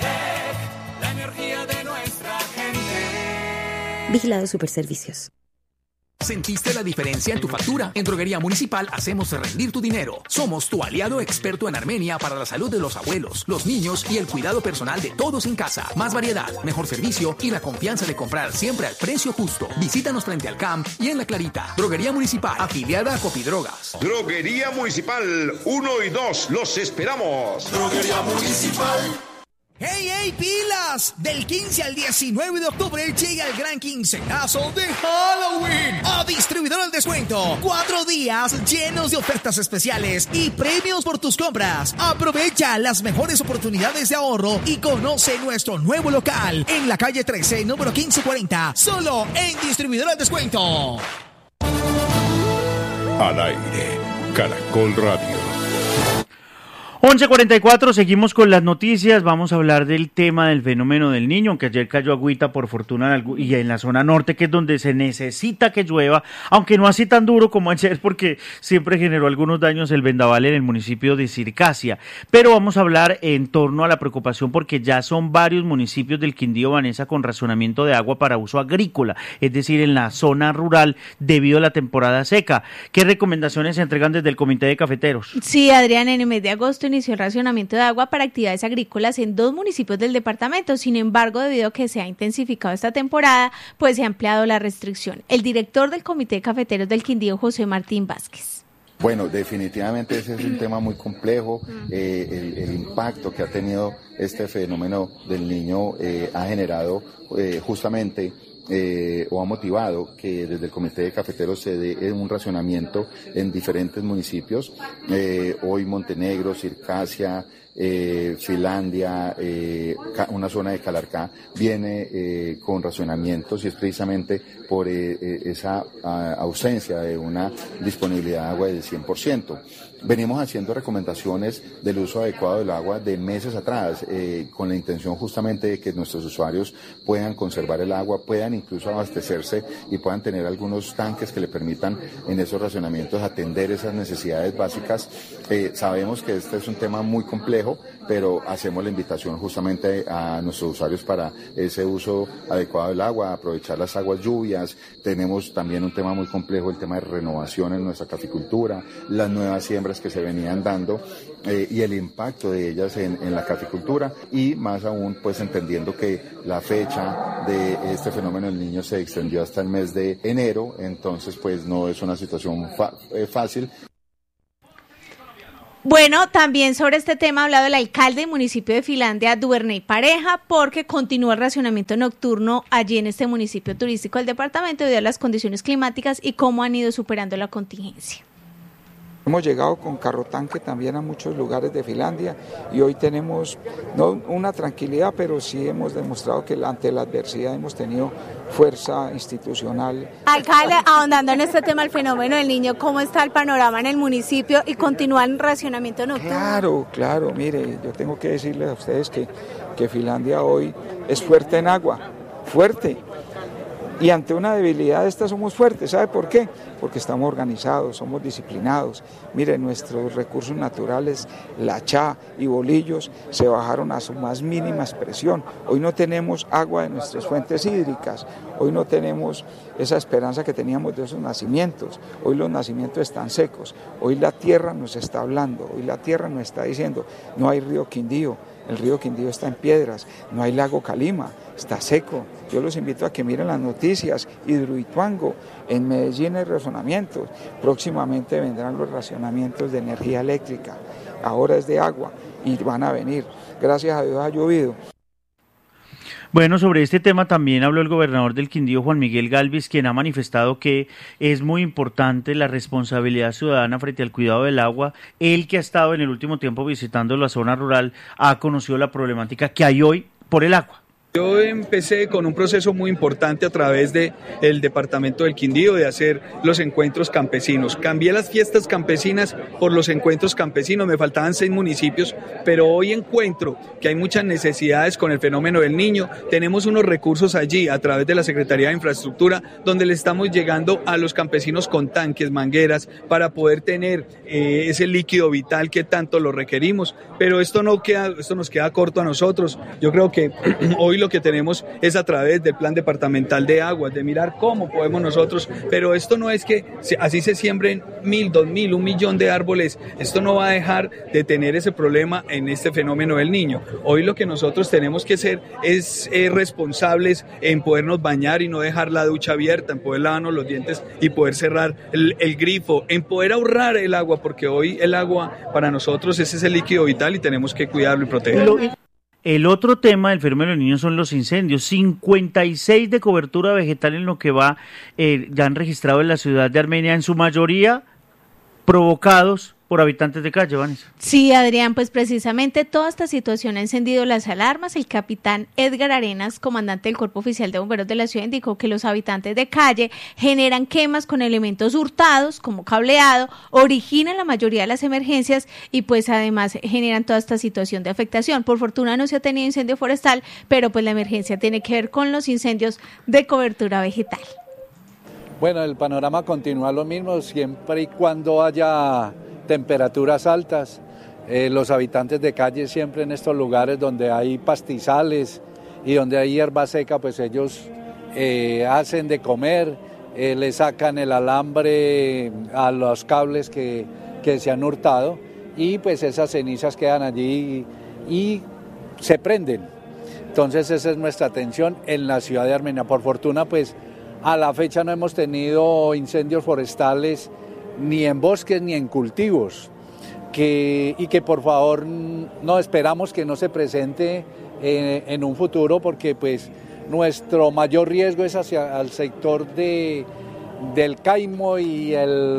La energía de nuestra gente. Vigilado Superservicios. ¿Sentiste la diferencia en tu factura? En Droguería Municipal hacemos rendir tu dinero. Somos tu aliado experto en Armenia para la salud de los abuelos, los niños y el cuidado personal de todos en casa. Más variedad, mejor servicio y la confianza de comprar siempre al precio justo. Visítanos frente al CAMP y en La Clarita. Droguería Municipal, afiliada a Copidrogas. Droguería Municipal 1 y 2, los esperamos. Droguería Municipal. ¡Hey, hey, pilas! Del 15 al 19 de octubre llega el gran quincenazo de Halloween a Distribuidor al Descuento. 4 días llenos de ofertas especiales y premios por tus compras. Aprovecha las mejores oportunidades de ahorro y conoce nuestro nuevo local en la calle 13, número 1540. Solo en Distribuidor al Descuento. Al aire, Caracol Radio. 11:44, seguimos con las noticias. Vamos a hablar del tema del fenómeno del Niño, aunque ayer cayó agüita por fortuna y en la zona norte, que es donde se necesita que llueva, aunque no así tan duro como ayer, porque siempre generó algunos daños el vendaval en el municipio de Circasia. Pero vamos a hablar en torno a la preocupación porque ya son varios municipios del Quindío, Vanessa, con racionamiento de agua para uso agrícola, es decir, en la zona rural debido a la temporada seca. ¿Qué recomendaciones se entregan desde el Comité de Cafeteros? Sí, Adrián, en el mes de agosto inició el racionamiento de agua para actividades agrícolas en 2 municipios del departamento. Sin embargo, debido a que se ha intensificado esta temporada, pues se ha ampliado la restricción. El director del Comité de Cafeteros del Quindío, José Martín Vázquez. Bueno, definitivamente ese es un tema muy complejo. El impacto que ha tenido este fenómeno del Niño ha generado justamente o ha motivado que desde el Comité de Cafeteros se dé un racionamiento en diferentes municipios. Hoy Montenegro, Circasia, Finlandia, una zona de Calarcá, viene con racionamientos y es precisamente por esa ausencia de una disponibilidad de agua del 100%. Venimos haciendo recomendaciones del uso adecuado del agua de meses atrás, con la intención justamente de que nuestros usuarios puedan conservar el agua, puedan incluso abastecerse y puedan tener algunos tanques que le permitan en esos racionamientos atender esas necesidades básicas. Sabemos que este es un tema muy complejo, pero hacemos la invitación justamente a nuestros usuarios para ese uso adecuado del agua, aprovechar las aguas lluvias. Tenemos también un tema muy complejo, el tema de renovación en nuestra caficultura, las nuevas siembras que se venían dando y el impacto de ellas en la caficultura, y más aún pues entendiendo que la fecha de este fenómeno del Niño se extendió hasta el mes de enero, entonces pues no es una situación fácil. Bueno, también sobre este tema ha hablado el alcalde del municipio de Finlandia, Duvernay Pareja, porque continúa el racionamiento nocturno allí en este municipio turístico del departamento debido a las condiciones climáticas y cómo han ido superando la contingencia. Hemos llegado con carro tanque también a muchos lugares de Finlandia y hoy tenemos no una tranquilidad, pero sí hemos demostrado que ante la adversidad hemos tenido fuerza institucional. Alcalde, ahondando en este tema del fenómeno del Niño, ¿cómo está el panorama en el municipio y continúa el racionamiento nocturno? Claro, mire, yo tengo que decirles a ustedes que Finlandia hoy es fuerte en agua, fuerte. Y ante una debilidad de esta somos fuertes. ¿Sabe por qué? Porque estamos organizados, somos disciplinados. Mire, nuestros recursos naturales, la chá y bolillos, se bajaron a su más mínima expresión. Hoy no tenemos agua de nuestras fuentes hídricas. Hoy no tenemos esa esperanza que teníamos de esos nacimientos. Hoy los nacimientos están secos. Hoy la tierra nos está hablando. Hoy la tierra nos está diciendo, no hay río Quindío. El río Quindío está en piedras. No hay lago Calima. Está seco. Yo los invito a que miren las noticias. Hidroituango, en Medellín hay razonamientos. Próximamente vendrán los racionamientos de energía eléctrica. Ahora es de agua y van a venir. Gracias a Dios ha llovido. Bueno, sobre este tema también habló el gobernador del Quindío, Juan Miguel Gálvez, quien ha manifestado que es muy importante la responsabilidad ciudadana frente al cuidado del agua. Él, que ha estado en el último tiempo visitando la zona rural, ha conocido la problemática que hay hoy por el agua. Yo empecé con un proceso muy importante a través del departamento del Quindío de hacer los encuentros campesinos. Cambié las fiestas campesinas por los encuentros campesinos, me faltaban 6 municipios, pero hoy encuentro que hay muchas necesidades con el fenómeno del Niño. Tenemos unos recursos allí a través de la Secretaría de Infraestructura donde le estamos llegando a los campesinos con tanques, mangueras, para poder tener ese líquido vital que tanto lo requerimos. Pero esto nos queda corto a nosotros. Yo creo que hoy lo que tenemos es a través del Plan Departamental de Aguas, de mirar cómo podemos nosotros, pero esto no es que así se siembren 1.000, 2.000, 1.000.000 de árboles, esto no va a dejar de tener ese problema en este fenómeno del Niño. Hoy lo que nosotros tenemos que ser es responsables en podernos bañar y no dejar la ducha abierta, en poder lavarnos los dientes y poder cerrar el grifo, en poder ahorrar el agua, porque hoy el agua para nosotros es ese líquido vital y tenemos que cuidarlo y protegerlo. El otro tema del fenómeno del Niño son los incendios. 56 de cobertura vegetal en lo que va, ya han registrado en la ciudad de Armenia, en su mayoría provocados por habitantes de calle, Vanessa. Sí, Adrián, pues precisamente toda esta situación ha encendido las alarmas. El capitán Edgar Arenas, comandante del Cuerpo Oficial de Bomberos de la ciudad, indicó que los habitantes de calle generan quemas con elementos hurtados, como cableado, originan la mayoría de las emergencias y pues además generan toda esta situación de afectación. Por fortuna no se ha tenido incendio forestal, pero pues la emergencia tiene que ver con los incendios de cobertura vegetal. Bueno, el panorama continúa lo mismo, siempre y cuando haya temperaturas altas. Los habitantes de calle siempre en estos lugares donde hay pastizales y donde hay hierba seca, pues ellos hacen de comer, le sacan el alambre a los cables que se han hurtado y pues esas cenizas quedan allí y se prenden. Entonces esa es nuestra atención en la ciudad de Armenia. Por fortuna pues a la fecha no hemos tenido incendios forestales ni en bosques ni en cultivos, y que por favor no esperamos que no se presente en un futuro, porque pues nuestro mayor riesgo es hacia el sector de del Caimo y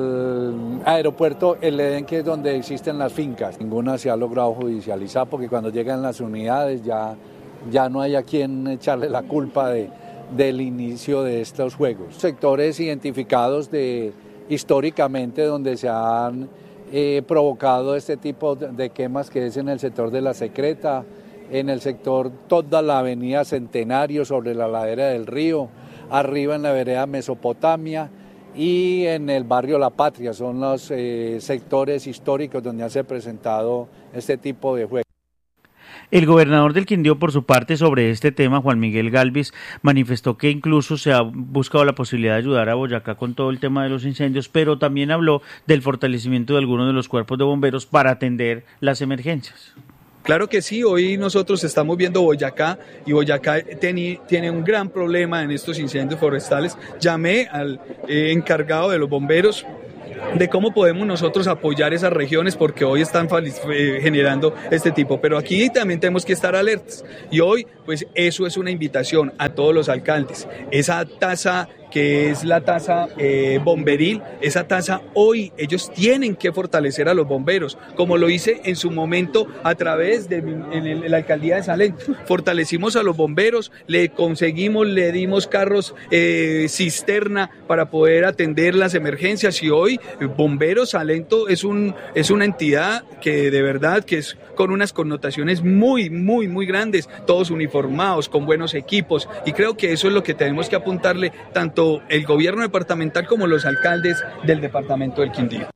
el aeropuerto El Edén, que es donde existen las fincas. Ninguna se ha logrado judicializar porque cuando llegan las unidades ya no hay a quien echarle la culpa del inicio de estos juegos. Sectores identificados históricamente donde se han provocado este tipo de quemas, que es en el sector de La Secreta, en el sector toda la avenida Centenario sobre la ladera del río, arriba en la vereda Mesopotamia y en el barrio La Patria. Son los sectores históricos donde se ha presentado este tipo de juegos. El gobernador del Quindío, por su parte, sobre este tema, Juan Miguel Gálvez, manifestó que incluso se ha buscado la posibilidad de ayudar a Boyacá con todo el tema de los incendios, pero también habló del fortalecimiento de algunos de los cuerpos de bomberos para atender las emergencias. Claro que sí, hoy nosotros estamos viendo Boyacá y Boyacá tiene un gran problema en estos incendios forestales. Llamé al encargado de los bomberos de cómo podemos nosotros apoyar esas regiones porque hoy están generando este tipo, pero aquí también tenemos que estar alertas y hoy pues eso es una invitación a todos los alcaldes, esa tasa que es la tasa bomberil, esa tasa hoy ellos tienen que fortalecer a los bomberos, como lo hice en su momento a través de la alcaldía de Salento. Fortalecimos a los bomberos, le dimos carros cisterna para poder atender las emergencias y hoy Bomberos Salento es una entidad que de verdad que es con unas connotaciones muy, muy, muy grandes, todos uniformados, con buenos equipos y creo que eso es lo que tenemos que apuntarle tanto el gobierno departamental como los alcaldes del departamento del Quindío.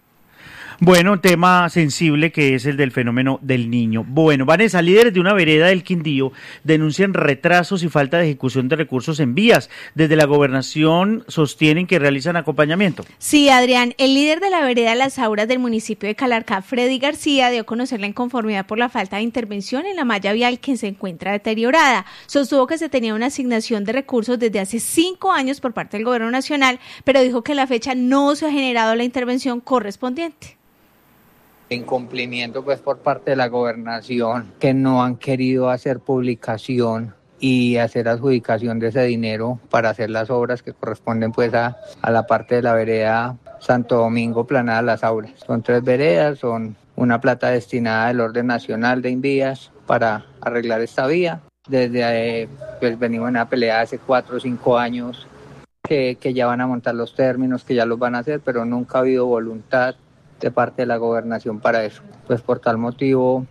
Bueno, tema sensible que es el del fenómeno del Niño. Bueno, Vanessa, líderes de una vereda del Quindío denuncian retrasos y falta de ejecución de recursos en vías. Desde la gobernación sostienen que realizan acompañamiento. Sí, Adrián, el líder de la vereda Las Auras del municipio de Calarcá, Freddy García, dio a conocer la inconformidad por la falta de intervención en la malla vial que se encuentra deteriorada. Sostuvo que se tenía una asignación de recursos desde hace 5 años por parte del gobierno nacional, pero dijo que a la fecha no se ha generado la intervención correspondiente. Incumplimiento pues por parte de la gobernación, que no han querido hacer publicación y hacer adjudicación de ese dinero para hacer las obras que corresponden pues a la parte de la vereda Santo Domingo Planada Las Auras. Son 3 veredas, son una plata destinada del orden nacional de Invías para arreglar esta vía. Desde pues venimos en una pelea hace 4 o 5 años que ya van a montar los términos, que ya los van a hacer, pero nunca ha habido voluntad de parte de la gobernación para eso. Pues por tal motivo,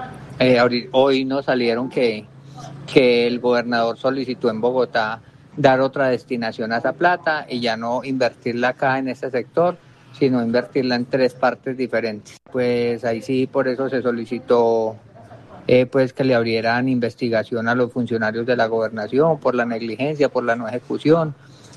hoy nos salieron que el gobernador solicitó en Bogotá dar otra destinación a esa plata y ya no invertirla acá en este sector, sino invertirla en 3 partes diferentes. Pues ahí sí, por eso se solicitó pues que le abrieran investigación a los funcionarios de la gobernación por la negligencia, por la no ejecución,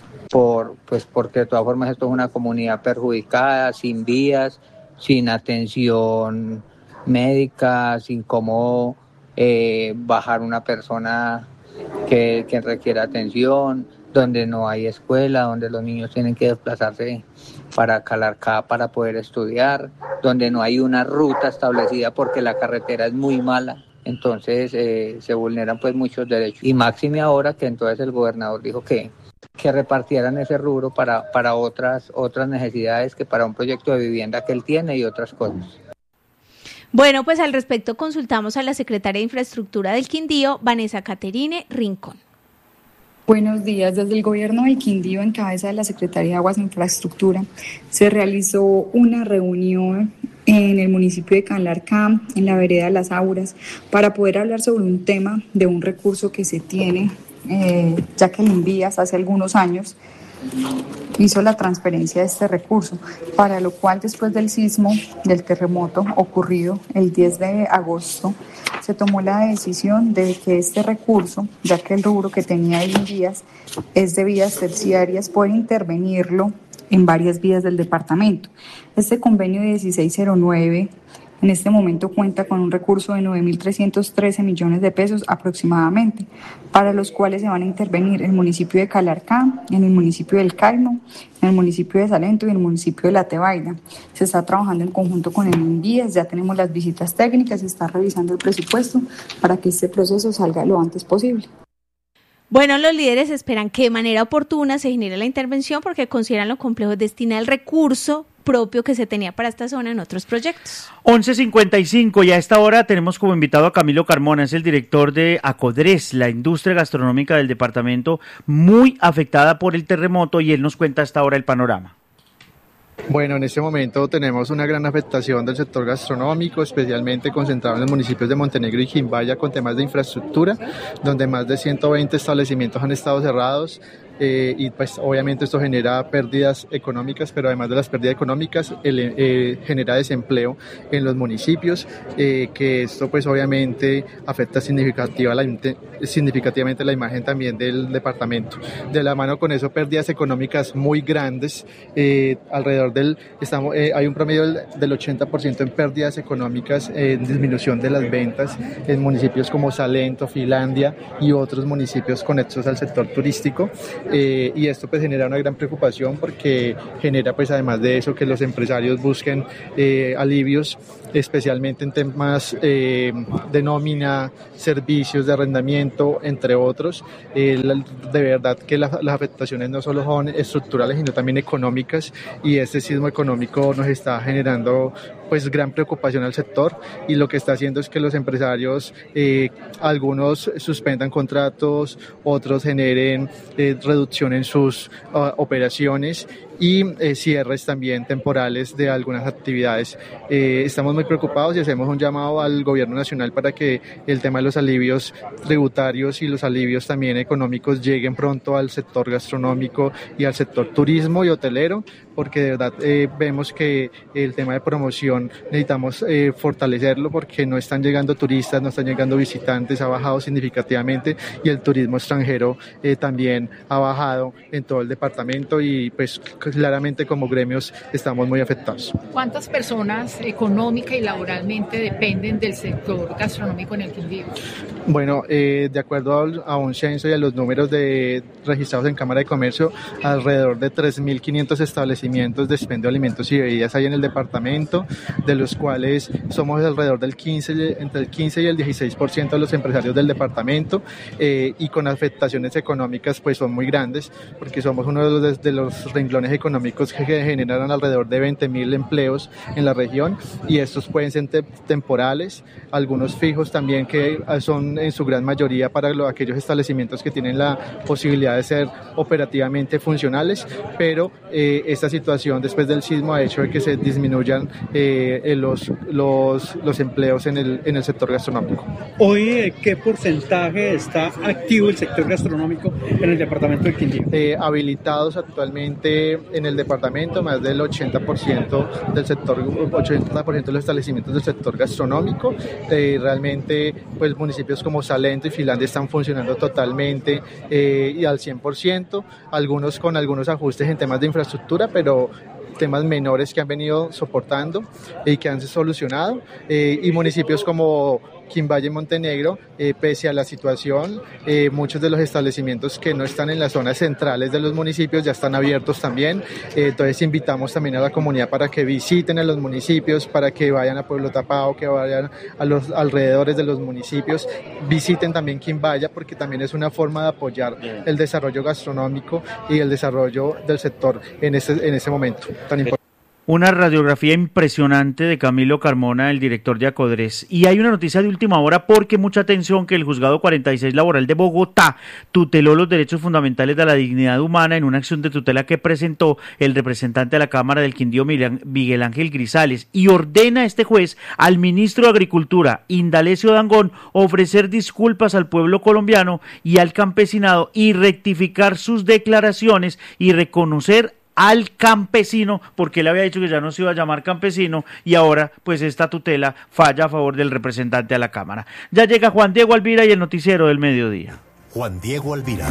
porque de todas formas esto es una comunidad perjudicada, sin vías, sin atención médica, sin cómo bajar una persona que requiere atención, donde no hay escuela, donde los niños tienen que desplazarse para Calarcá para poder estudiar, donde no hay una ruta establecida porque la carretera es muy mala. Entonces se vulneran pues muchos derechos. Y máxime ahora que entonces el gobernador dijo que repartieran ese rubro para otras necesidades que para un proyecto de vivienda que él tiene y otras cosas. Bueno, pues al respecto consultamos a la secretaria de Infraestructura del Quindío, Vanessa Caterine Rincón. Buenos días. Desde el gobierno del Quindío, en cabeza de la Secretaría de Aguas e Infraestructura, se realizó una reunión en el municipio de Calarcá, en la vereda Las Auras, para poder hablar sobre un tema de un recurso que se tiene, ya que el Invías hace algunos años hizo la transferencia de este recurso, para lo cual después del sismo, del terremoto ocurrido el 10 de agosto, se tomó la decisión de que este recurso, ya que el rubro que tenía el Invías es de vías terciarias, poder intervenirlo en varias vías del departamento. Este convenio 1609 en este momento cuenta con un recurso de 9.313 millones de pesos aproximadamente, para los cuales se van a intervenir el municipio de Calarcá, en el municipio del Caimo, en el municipio de Salento y en el municipio de La Tebaida. Se está trabajando en conjunto con el Invías, ya tenemos las visitas técnicas, se está revisando el presupuesto para que este proceso salga lo antes posible. Bueno, los líderes esperan que de manera oportuna se genere la intervención porque consideran lo complejo destinar el recurso propio que se tenía para esta zona en otros proyectos. 11:55 y a esta hora tenemos como invitado a Camilo Carmona, es el director de Acodres, la industria gastronómica del departamento muy afectada por el terremoto, y él nos cuenta a esta hora el panorama. Bueno, en este momento tenemos una gran afectación del sector gastronómico, especialmente concentrado en los municipios de Montenegro y Quimbaya, con temas de infraestructura, donde más de 120 establecimientos han estado cerrados. Y pues obviamente esto genera pérdidas económicas, pero además de las pérdidas económicas genera desempleo en los municipios, que esto pues obviamente afecta significativamente la imagen también del departamento. De la mano con eso, pérdidas económicas muy grandes, alrededor hay un promedio del 80% en pérdidas económicas, en disminución de las ventas en municipios como Salento, Finlandia y otros municipios conexos al sector turístico. Y esto pues genera una gran preocupación porque genera pues además de eso que los empresarios busquen alivios, especialmente en temas de nómina, servicios de arrendamiento, entre otros. De verdad que las afectaciones no solo son estructurales sino también económicas, y este sismo económico nos está generando pues gran preocupación al sector, y lo que está haciendo es que los empresarios, algunos suspendan contratos, otros generen reducción en sus operaciones y cierres también temporales de algunas actividades. Estamos muy preocupados y hacemos un llamado al gobierno nacional para que el tema de los alivios tributarios y los alivios también económicos lleguen pronto al sector gastronómico y al sector turismo y hotelero, porque de verdad vemos que el tema de promoción necesitamos fortalecerlo, porque no están llegando turistas, no están llegando visitantes, ha bajado significativamente, y el turismo extranjero también ha bajado en todo el departamento, y pues claramente como gremios estamos muy afectados. ¿Cuántas personas económica y laboralmente dependen del sector gastronómico en el Quindío? Bueno, de acuerdo a un censo y a los números registrados en Cámara de Comercio, alrededor de 3.500 establecimientos de expendio de alimentos y bebidas hay en el departamento, de los cuales somos alrededor del entre el 15 y el 16% de los empresarios del departamento, y con afectaciones económicas pues son muy grandes, porque somos uno de los renglones económicos que generan alrededor de 20.000 empleos en la región, y estos pueden ser temporales, algunos fijos también, que son en su gran mayoría para aquellos establecimientos que tienen la posibilidad de ser operativamente funcionales, pero esta situación después del sismo ha hecho de que se disminuyan los empleos en el sector gastronómico. Hoy, ¿qué porcentaje está activo el sector gastronómico en el departamento del Quindío? Habilitados actualmente en el departamento más del 80% del sector, 80% de los establecimientos del sector gastronómico. Realmente pues municipios como Salento y Finlandia están funcionando totalmente y al 100%, algunos con algunos ajustes en temas de infraestructura, pero temas menores que han venido soportando y que han solucionado, y municipios como Quimbaya y Montenegro, pese a la situación, muchos de los establecimientos que no están en las zonas centrales de los municipios ya están abiertos también. Entonces invitamos también a la comunidad para que visiten a los municipios, para que vayan a Pueblo Tapao, que vayan a los alrededores de los municipios, visiten también Quimbaya, porque también es una forma de apoyar el desarrollo gastronómico y el desarrollo del sector en ese momento tan importante. Una radiografía impresionante de Camilo Carmona, el director de Acodres. Y hay una noticia de última hora, porque mucha atención, que el Juzgado 46 Laboral de Bogotá tuteló los derechos fundamentales de la dignidad humana en una acción de tutela que presentó el representante de la Cámara del Quindío, Miguel Ángel Grisales, y ordena a este juez al ministro de Agricultura, Indalecio Dangond, ofrecer disculpas al pueblo colombiano y al campesinado y rectificar sus declaraciones y reconocer al campesino, porque él había dicho que ya no se iba a llamar campesino, y ahora pues esta tutela falla a favor del representante a la Cámara. Ya llega Juan Diego Alvira y el noticiero del mediodía. Juan Diego Alvira.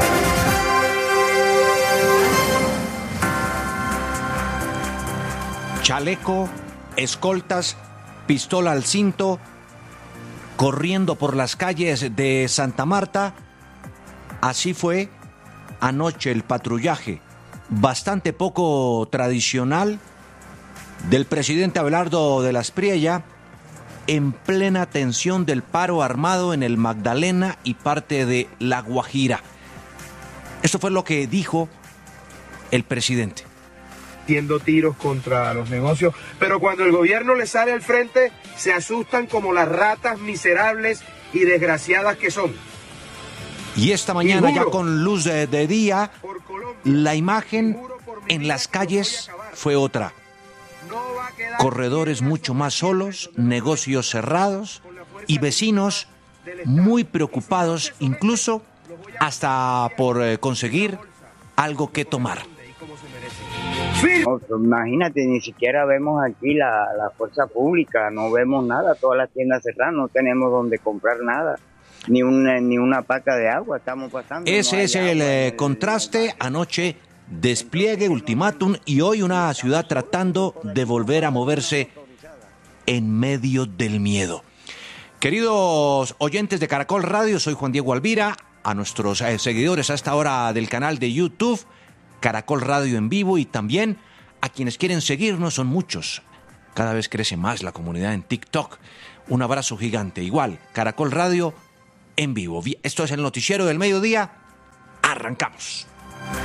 Chaleco, escoltas, pistola al cinto, corriendo por las calles de Santa Marta. Así fue anoche el patrullaje bastante poco tradicional del presidente Abelardo de la Espriella en plena tensión del paro armado en el Magdalena y parte de La Guajira. Esto fue lo que dijo el presidente. Tiendo tiros contra los negocios, pero cuando el gobierno les sale al frente, se asustan como las ratas miserables y desgraciadas que son. Y esta mañana, ya con luz de día, la imagen en las calles fue otra. Corredores mucho más solos, negocios cerrados y vecinos muy preocupados, incluso hasta por conseguir algo que tomar. No, imagínate, ni siquiera vemos aquí la fuerza pública, no vemos nada, todas las tiendas cerradas, no tenemos donde comprar nada, ni una paca de agua estamos pasando. Ese es el contraste. Anoche despliegue, ultimátum, y hoy una ciudad tratando de volver a moverse en medio del miedo. Queridos oyentes de Caracol Radio, soy Juan Diego Alvira. A nuestros seguidores a esta hora del canal de YouTube, Caracol Radio en vivo, y también a quienes quieren seguirnos, son muchos. Cada vez crece más la comunidad en TikTok. Un abrazo gigante. Igual, Caracol Radio en vivo. Esto es el noticiero del mediodía. Arrancamos.